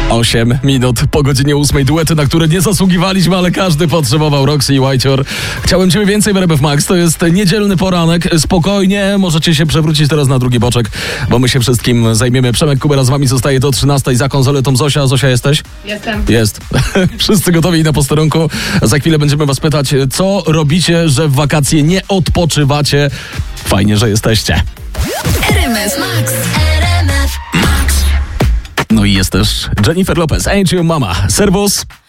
8 minut po godzinie 8. Duety, na które nie zasługiwaliśmy, ale każdy potrzebował. Roxy i Whitehor. Chciałem Ciebie więcej w RMF Max. To jest niedzielny poranek. Spokojnie, możecie się przewrócić teraz na drugi boczek, bo my się wszystkim zajmiemy. Przemek Kubera z Wami zostaje do 13. Za konsoletą Zosia. Zosia, jesteś? Jestem. Jest. Wszyscy gotowi na posterunku. Za chwilę będziemy Was pytać, co robicie, że w wakacje nie odpoczywacie. Fajnie, że jesteście. RMF Max. RMF Max. No i jest też Jennifer Lopez. Ain't You Mama. Servus.